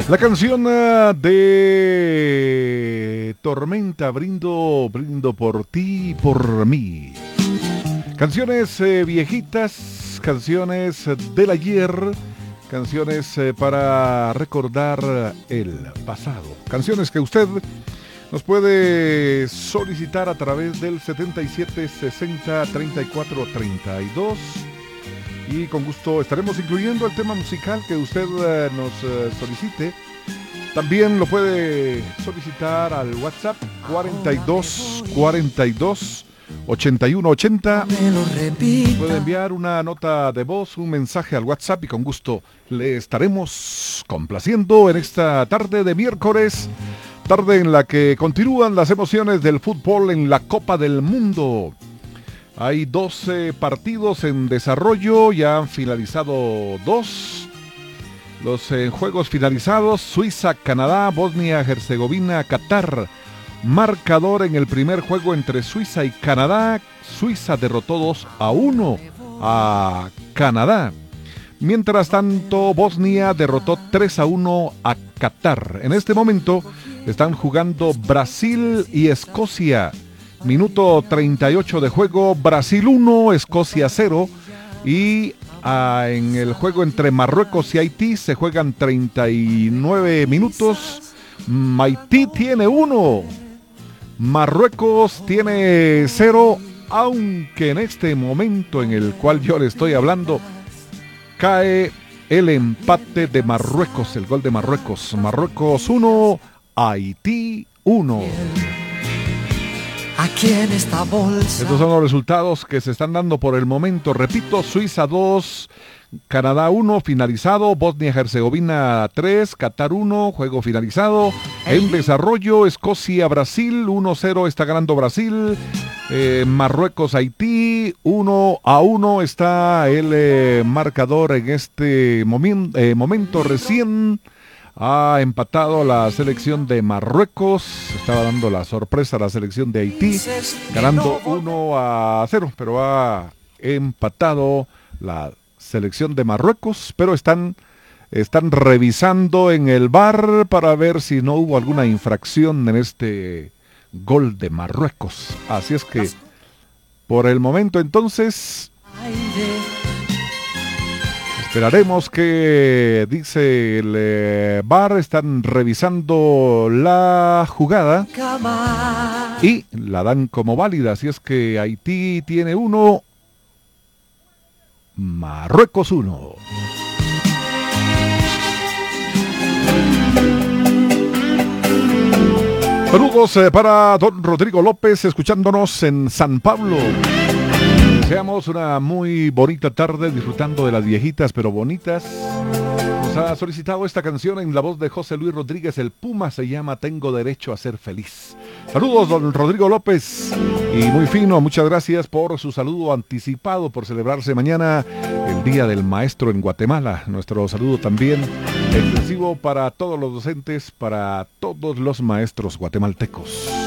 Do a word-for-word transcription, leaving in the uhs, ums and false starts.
La canción uh, de Tormenta, brindo, brindo por ti y por mí. Canciones eh, viejitas, canciones del ayer, canciones eh, para recordar el pasado. Canciones que usted nos puede solicitar a través del setenta y siete sesenta treinta y cuatro treinta y dos. Y con gusto estaremos incluyendo el tema musical que usted uh, nos uh, solicite. También lo puede solicitar al WhatsApp cuarenta y dos cuarenta y dos ochenta y uno ochenta. Puede enviar una nota de voz, un mensaje al WhatsApp y con gusto le estaremos complaciendo en esta tarde de miércoles. Tarde en la que continúan las emociones del fútbol en la Copa del Mundo. Hay doce partidos en desarrollo, ya han finalizado dos. Los eh, juegos finalizados: Suiza, Canadá, Bosnia, Herzegovina, Qatar. Marcador en el primer juego entre Suiza y Canadá. Suiza derrotó dos a uno a Canadá. Mientras tanto, Bosnia derrotó tres a uno a Qatar. En este momento están jugando Brasil y Escocia. Minuto treinta y ocho de juego, Brasil uno, Escocia cero. Y ah, en el juego entre Marruecos y Haití se juegan treinta y nueve minutos. Haití tiene uno, Marruecos tiene cero, aunque en este momento en el cual yo le estoy hablando cae el empate de Marruecos, el gol de Marruecos. Marruecos uno, Haití uno. Aquí en esta bolsa. Estos son los resultados que se están dando por el momento. Repito: Suiza dos, Canadá uno, finalizado. Bosnia-Herzegovina tres, Qatar uno, juego finalizado. En desarrollo, Escocia-Brasil uno cero, está ganando Brasil. Eh, Marruecos-Haití uno a uno está el eh, marcador en este momen- eh, momento recién. Ha empatado la selección de Marruecos. Estaba dando la sorpresa a la selección de Haití, ganando uno a cero, pero ha empatado la selección de Marruecos. Pero están, están revisando en el V A R para ver si no hubo alguna infracción en este gol de Marruecos. Así es que, por el momento entonces, esperaremos que, dice el eh, V A R, están revisando la jugada y la dan como válida. Así es que Haití tiene uno, Marruecos uno. Saludos eh, para don Rodrigo López, escuchándonos en San Pablo. Deseamos una muy bonita tarde disfrutando de las viejitas pero bonitas. Nos ha solicitado esta canción en la voz de José Luis Rodríguez, el Puma, se llama Tengo Derecho a Ser Feliz. Saludos, don Rodrigo López, y muy fino, muchas gracias por su saludo anticipado por celebrarse mañana el Día del Maestro en Guatemala. Nuestro saludo también extensivo para todos los docentes, para todos los maestros guatemaltecos.